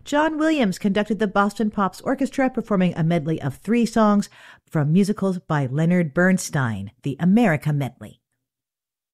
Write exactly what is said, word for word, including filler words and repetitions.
John Williams conducted the Boston Pops Orchestra, performing a medley of three songs from musicals by Leonard Bernstein, the America Medley.